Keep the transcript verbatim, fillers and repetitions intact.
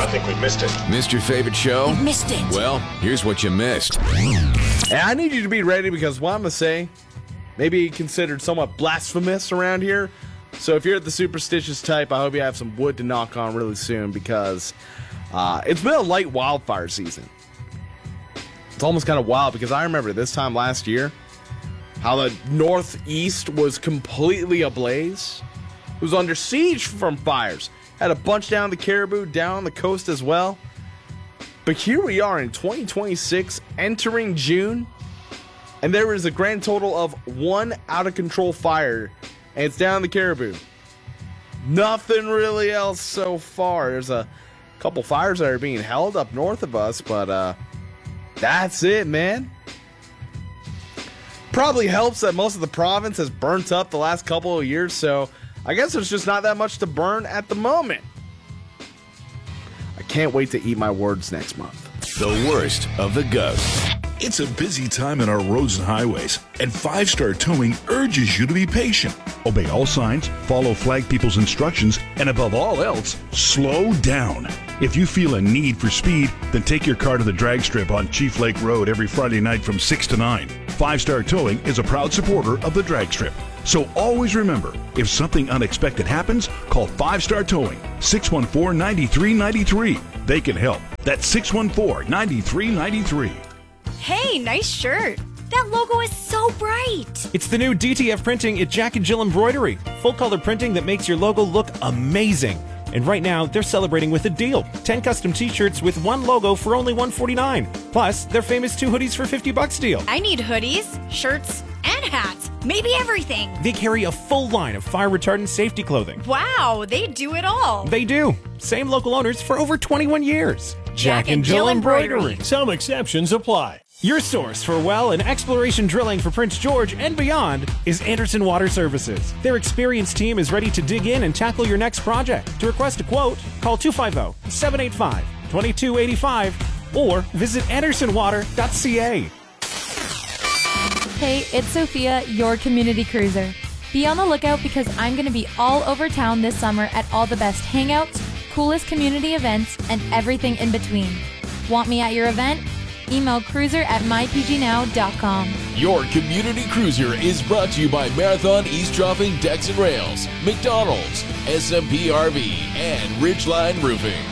think we missed it. Missed your favorite show? You missed it. Well, here's what you missed. And I need you to be ready because what I'm going to say may be considered somewhat blasphemous around here. So if you're the superstitious type, I hope you have some wood to knock on really soon because uh, it's been a light wildfire season. It's almost kind of wild because I remember this time last year how the Northeast was completely ablaze. It was under siege from fires. Had a bunch down the Caribou, down on the coast as well. But here we are in twenty twenty-six, entering June, and there is a grand total of one out-of-control fire, and it's down the Caribou. Nothing really else so far. There's a couple fires that are being held up north of us, but uh, that's it, man. Probably helps that most of the province has burnt up the last couple of years, so I guess there's just not that much to burn at the moment. I can't wait to eat my words next month. The worst of the ghosts. It's a busy time on our roads and highways, and Five Star Towing urges you to be patient. Obey all signs, follow flag people's instructions, and above all else, slow down. If you feel a need for speed, then take your car to the drag strip on Chief Lake Road every Friday night from six to nine. Five Star Towing is a proud supporter of the drag strip. So always remember, if something unexpected happens, call Five Star Towing, six one four, nine three nine three. They can help. That's six one four, nine three nine three. Hey, nice shirt. That logo is so bright. It's the new D T F printing at Jack and Jill Embroidery. Full color printing that makes your logo look amazing. And right now, they're celebrating with a deal. ten custom t-shirts with one logo for only one forty-nine. Plus, their famous two hoodies for fifty bucks deal. I need hoodies, shirts, and hats. Maybe everything. They carry a full line of fire-retardant safety clothing. Wow, they do it all. They do. Same local owners for over twenty-one years. Jack and Jill Embroidery. Some exceptions apply. Your source for well and exploration drilling for Prince George and beyond is Anderson Water Services. Their experienced team is ready to dig in and tackle your next project. To request a quote, call two five zero, seven eight five, two two eight five or visit anderson water dot c a. Hey, it's Sophia, your community cruiser. Be on the lookout because I'm going to be all over town this summer at all the best hangouts, coolest community events, and everything in between. Want me at your event? Email cruiser at my p g now dot com. Your community cruiser is brought to you by Marathon Eavesdropping Decks and Rails, McDonald's, S M P R V, and Ridgeline Roofing.